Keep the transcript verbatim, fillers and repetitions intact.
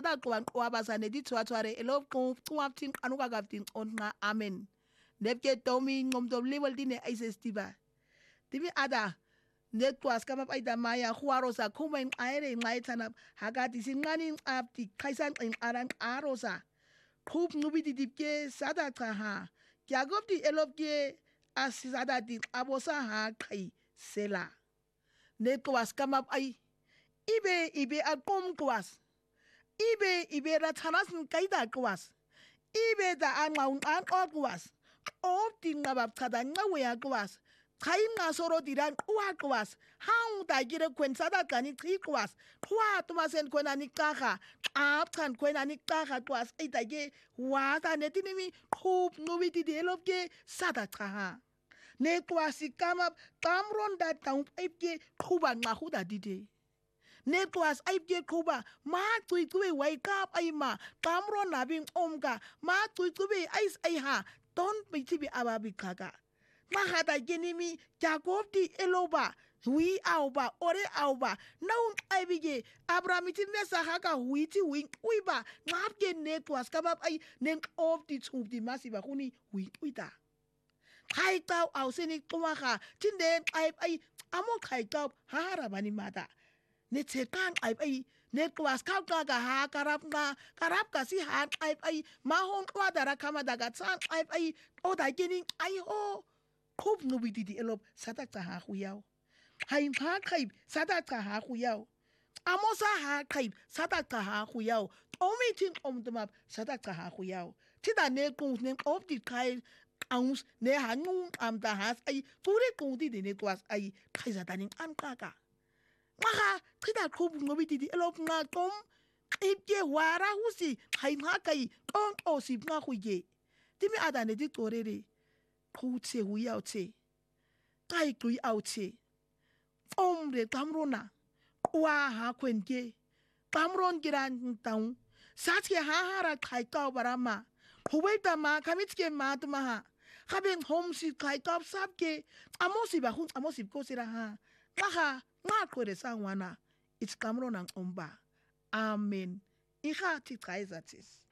sada qwan qwabasane ditshwathware elo qwaptin anuka kaptin onqa amen nepke tomi ngomdo level dine aisestiba tibi ada netwas kama paida maya huarosa kuma in aire in maitana hagati sinngani apti kaisan in aran arosa khub nubidi dipke sada ha kyagopti elopke asada di abosa ha kai sela netwas kama ai ibe ibe akom kwas ibe ibe ratanas kaida kwas ibe da angaun an kwas opti ngabab kada ngawe kwas kainga soro diran kwa kwas hang da gire kwensada kani tri kwas kwa tumasen kwena ni kaha apkan kwena ni kaha kwas ita ge wata netinimi khub nubiti delopke sada kaha ne kwasi kama kamron da taum ipke khuba ngahuda dide ne kwas ipke khuba ma tui tui wake up ai ma kamron na bin omga ma tui tui ais ai ha don bitibi ababi kaga mahada genimi jagofti eloba hui auba ore auba naun aibige abramiti mesa haka huiti wing uiba ngapge netwas kabab ai nen ofti tsubdi masiba kuni hui uita kai tau au seni kumaka tinde ai ai amo kai tau hara bani mata ne tsekan ai ai netwas kau kaga ha karap na karap kasi ha ai ai mahon kwa dara kama daga tsan ai ai oda geni ai ho khub nubidi di elop sadaka ha huyao haim ha kaib sadaka ha huyao amosa ha kaib sadaka ha huyao omitin omdumap sadaka ha huyao tida ne kun ne opti kai aus ne hanun am da has ai turi kun di ne twas ai kai zadanin an kaka maka tida khub nubidi di elop na tom ipje wara husi haim ha kai on osip na huye timi adane di torere Kutse huyao te, kai kui au te, omre tamrona, kwa ha kwenke, tamron giran taun, satke ha hara kai kau barama, huweta ma kamitke matmaha, habeng homsi kai kau sabke, amosi bahun amosi kosira ha, maha, ma kore sangwana, it's kamronang omba, amen, iha ti kaizatis.